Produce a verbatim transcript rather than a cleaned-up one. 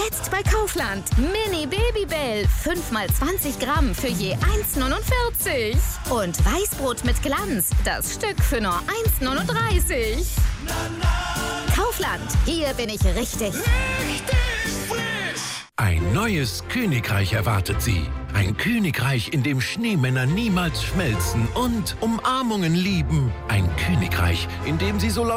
Jetzt bei Kaufland. Mini Babybell. fünf mal zwanzig Gramm für je eins neunundvierzig. Und Weißbrot mit Glanz. Das Stück für nur eins neununddreißig. Kaufland. Hier bin ich richtig. Richtig frisch! Ein neues Königreich erwartet Sie. Ein Königreich, in dem Schneemänner niemals schmelzen und Umarmungen lieben. Ein Königreich, in dem Sie so laut